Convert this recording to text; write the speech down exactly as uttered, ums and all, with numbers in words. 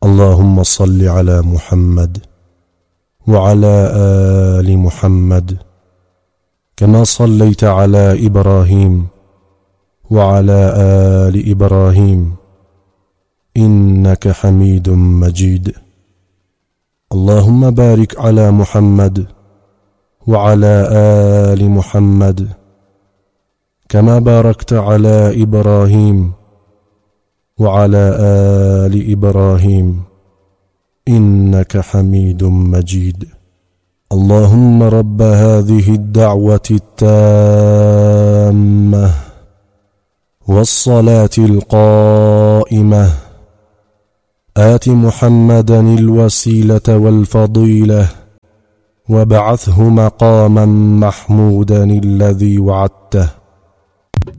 اللهم صل على محمد وعلى آل محمد كما صليت على إبراهيم وعلى آل إبراهيم إنك حميد مجيد. اللهم بارك على محمد وعلى آل محمد كما باركت على إبراهيم وعلى آل إبراهيم إنك حميد مجيد. اللهم رب هذه الدعوة التامة والصلاة القائمة آت محمدا الوسيلة والفضيلة وابعثه مقاما محمودا الذي وعدته.